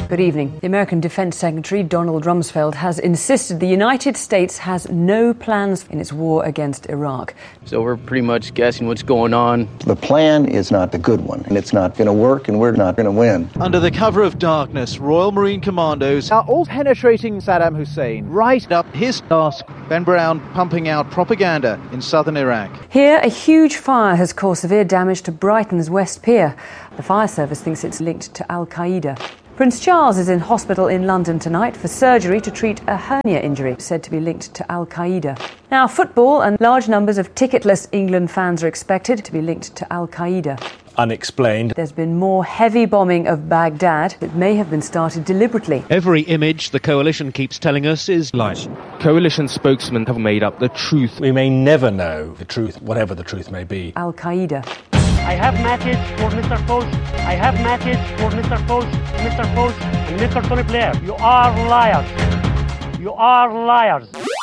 Good evening. The American Defense Secretary, Donald Rumsfeld, has insisted the United States has no plans in its war against Iraq. So we're pretty much guessing what's going on. The plan is not the good one, and it's not going to work, and we're not going to win. Under the cover of darkness, Royal Marine Commandos are all penetrating Saddam Hussein right up his arse. Ben Brown pumping out propaganda in southern Iraq. Here, a huge fire has caused severe damage to Brighton's West Pier. The fire service thinks it's linked to Al-Qaeda. Prince Charles is in hospital in London tonight for surgery to treat a hernia injury said to be linked to Al-Qaeda. Now, football and large numbers of ticketless England fans are expected to be linked to Al-Qaeda. Unexplained. There's been more heavy bombing of Baghdad that may have been started deliberately. Every image the coalition keeps telling us is lies. Coalition spokesmen have made up the truth. We may never know the truth, whatever the truth may be. Al-Qaeda. I have message for Mr. Foch. I have message for Mr. Foch, and Mr. Tony Blair. You are liars. You are liars.